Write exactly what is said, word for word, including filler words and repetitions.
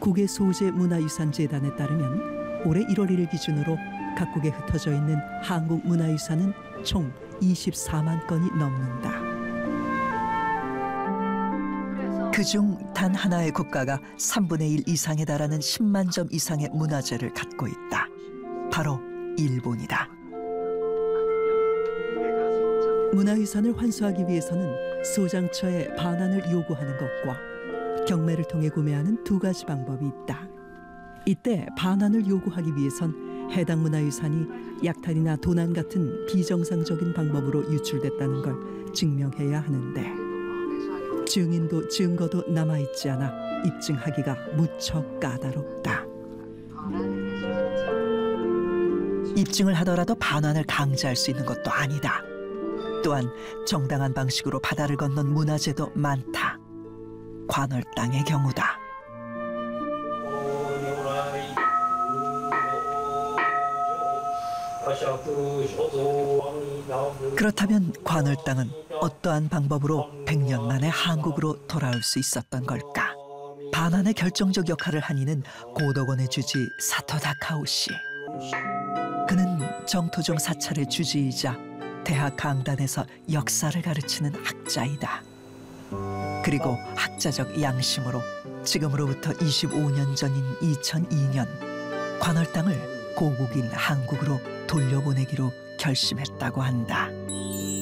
국외 소재 문화유산재단에 따르면 올해 일월 일일 기준으로 각국에 흩어져 있는 한국 문화유산은 총 이십사만 건이 넘는다. 그중 단 하나의 국가가 삼분의 일 이상에 달하는 십만 점 이상의 문화재를 갖고 있다. 바로 일본이다. 문화유산을 환수하기 위해서는 소장처에 반환을 요구하는 것과 경매를 통해 구매하는 두 가지 방법이 있다. 이때 반환을 요구하기 위해선 해당 문화유산이 약탈이나 도난 같은 비정상적인 방법으로 유출됐다는 걸 증명해야 하는데 증인도 증거도 남아있지 않아 입증하기가 무척 까다롭다. 입증을 하더라도 반환을 강제할 수 있는 것도 아니다. 또한 정당한 방식으로 바다를 건넌 문화재도 많다. 관월당의 경우다. 그렇다면 관월당은 어떠한 방법으로 백 년 만에 한국으로 돌아올 수 있었던 걸까? 반환의 결정적 역할을 한 이는 고덕원의 주지 사토 다카오 씨. 그는 정토종 사찰의 주지이자 대학 강단에서 역사를 가르치는 학자이다. 그리고 학자적 양심으로 지금으로부터 이십오 년 전인 이천이 년 관월당을 고국인 한국으로 돌려보내기로 결심했다고 한다.